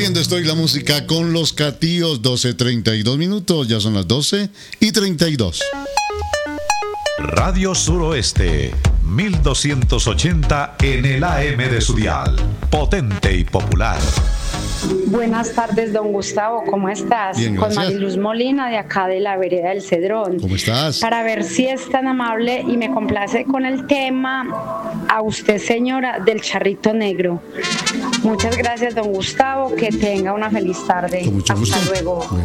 Abriendo Estoy la música con los Catíos, 12:32 minutos, ya son las 12:32. Radio Suroeste, 1280 en el AM de su dial, potente y popular. Buenas tardes, don Gustavo, ¿cómo estás? Bien, con gracias. Mariluz Molina, de acá de la vereda del Cedrón. ¿Cómo estás? Para ver si es tan amable y me complace con el tema a usted, señora, del charrito negro. Muchas gracias, don Gustavo, que tenga una feliz tarde. Con mucho gusto. Hasta luego. Bueno.